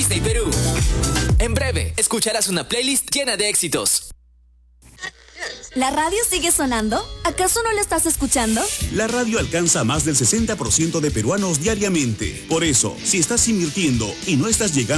Disney Perú. En breve, escucharás una playlist llena de éxitos. ¿La radio sigue sonando? ¿Acaso no la estás escuchando? La radio alcanza a más del 60% de peruanos diariamente. Por eso, si estás invirtiendo y no estás llegando